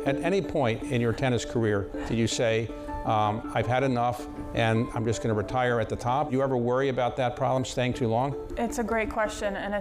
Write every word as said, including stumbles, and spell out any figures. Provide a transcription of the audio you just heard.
At any point in your tennis career, did you say, um, I've had enough and I'm just going to retire at the top? Do you ever worry about that problem, staying too long? It's a great question, and